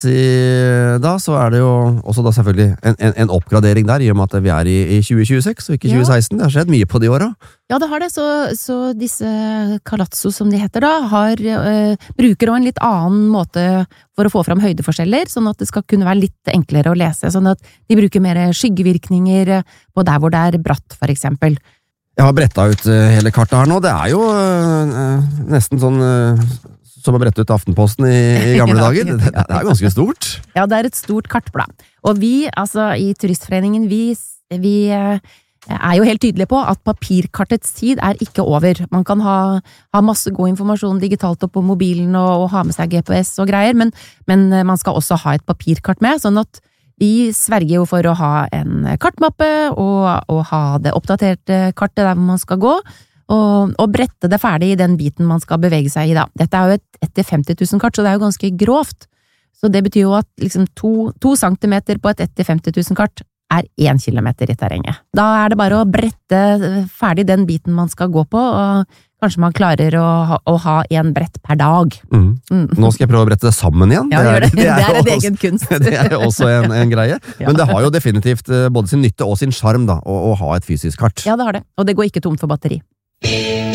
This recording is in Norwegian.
Da så det jo også da selvfølgelig en oppgradering der, i og med at vi i 2026 og ikke 2016. Det har skjedd mye på de åra. Ja, det har det, så disse Kalatso som de heter da, bruker også en litt annen måte for å få fram høydeforskjeller, sånn at det skal kunne være litt enklere å lese, sånn at de bruker mer skyggevirkninger på der hvor det bratt, for eksempel. Jeg har brettet ut hele kartet her nå, det jo nesten sånn som å brette ut Aftenposten i gamle dager. Det ganske stort. Ja, det et stort kartblad. Og vi, altså i Turistforeningen, vi jo helt tydelige på at papirkartets tid ikke over. Man kan ha masse god informasjon digitalt opp på mobilen og ha med seg GPS og greier, men man skal også ha et papirkart med, sånn at vi sverger jo for å ha en kartmappe og ha det oppdaterte kartet der man skal gå, og brette det ferdig i den biten man skal bevege seg i da. Dette jo et etter 50 000 kart, så det jo ganske grovt. Så det betyr jo at liksom 2 centimeter på et etter 50 000 kart 1 kilometer i terrenget. Da det bare å brette ferdig den biten man skal gå på, og kanskje man klarer å ha en brett per dag. Nå skal jeg prøve å brette det sammen igjen. Ja, det en egen kunst. Det jo også en greie. Men det har jo definitivt både sin nytte og sin charm da, å ha et fysisk kart. Ja, det har det. Og det går ikke tomt for batteri.